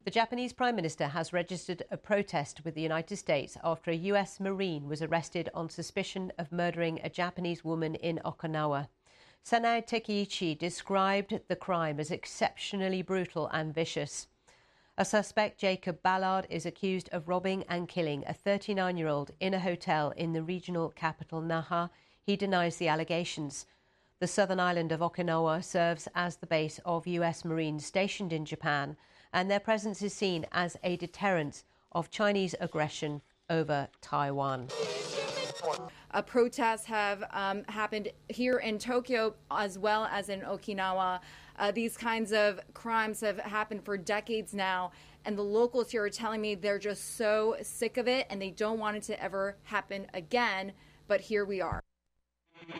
The Japanese Prime Minister has registered a protest with the United States after a US Marine was arrested on suspicion of murdering a Japanese woman in Okinawa. Sanao Takeichi described the crime as exceptionally brutal and vicious. A suspect, Jacob Ballard, is accused of robbing and killing a 39-year-old in a hotel in the regional capital Naha. He denies the allegations. The southern island of Okinawa serves as the base of US Marines stationed in Japan, and their presence is seen as a deterrent of Chinese aggression over Taiwan. Protests have happened here in Tokyo as well as in Okinawa. These kinds of crimes have happened for decades now, and the locals here are telling me they're just so sick of it and they don't want it to ever happen again. But here we are.